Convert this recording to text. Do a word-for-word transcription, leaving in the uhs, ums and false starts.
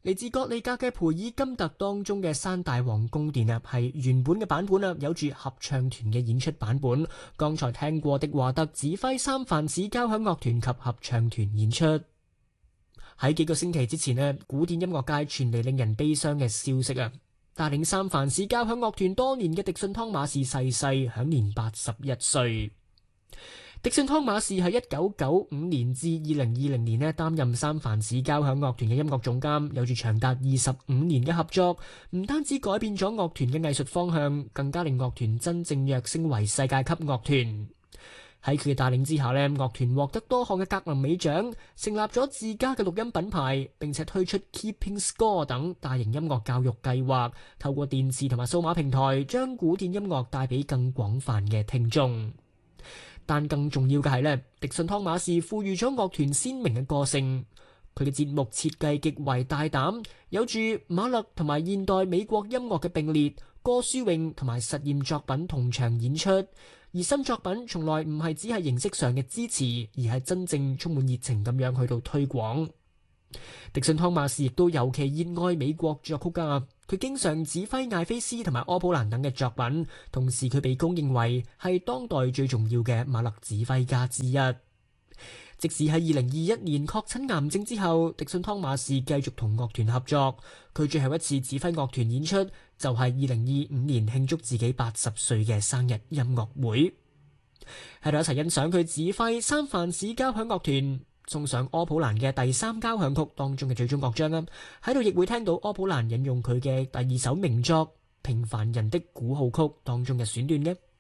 嚟自格里格嘅培爾金特當中嘅山大王宮殿啊，係原本嘅版本啊，有住合唱團嘅演出版本。剛才聽過的華特指揮三藩市交響樂團及合唱團演出。喺幾個星期之前呢，古典音樂界傳嚟令人悲傷嘅消息啊！帶領三藩市交響樂團多年嘅迪遜湯馬士逝世，享年八十一歲。迪遜湯馬士喺一九九五年至二零二零年呢擔任三藩市交響樂團嘅音樂總監，有住長達二十五年嘅合作，唔單止改變咗樂團嘅藝術方向，更加令樂團真正躍升為世界級樂團。喺佢嘅帶領之下呢，樂團獲得多項嘅格林美獎，成立咗自家嘅錄音品牌，並且推出 Keeping Score 等大型音樂教育計劃，透過電視同埋數碼平台，將古典音樂帶俾更廣泛嘅聽眾。但更重要嘅係呢，迪遜湯馬士賦予咗樂團鮮明嘅個性。佢嘅節目設計極為大膽，有住馬勒同埋現代美國音樂嘅並列，歌書詠同埋實驗作品同場演出。而新作品從來唔係只係形式上嘅支持，而係真正充滿熱情咁樣去到推廣。迪遜湯馬士亦都尤其熱愛美國作曲家，佢經常指揮艾菲斯同埋柯普蘭等嘅作品，同時佢被公認為係當代最重要嘅馬勒指揮家之一。即使喺二零二一年確診癌症之後，迪遜湯馬士繼續同樂團合作，佢最後一次指揮樂團演出就係二零二五年慶祝自己八十歲嘅生日音樂會。喺度一齊欣賞佢指揮三藩市交響樂團送上柯普蘭嘅第三交響曲當中嘅最終樂章啦。喺度亦會聽到柯普蘭引用佢嘅第二首名作《平凡人的鼓號曲》當中嘅選段嘅。